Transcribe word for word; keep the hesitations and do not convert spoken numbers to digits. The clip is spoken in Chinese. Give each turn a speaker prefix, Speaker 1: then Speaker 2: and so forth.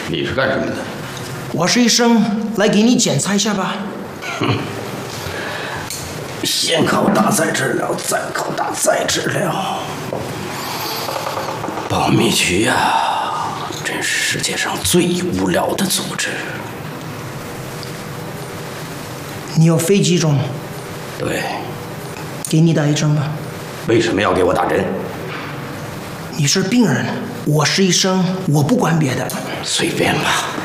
Speaker 1: 你是干什么的？
Speaker 2: 我是医生，来给你检查一下吧。
Speaker 1: 哼，先靠打再治疗，再靠打再治疗。保密局呀、啊，真是世界上最无聊的组织。
Speaker 2: 你有肺气肿？
Speaker 1: 对。
Speaker 2: 给你打一针吧。
Speaker 1: 为什么要给我打针？
Speaker 2: 你是病人，我是医生，我不管别的。
Speaker 1: 随便吧。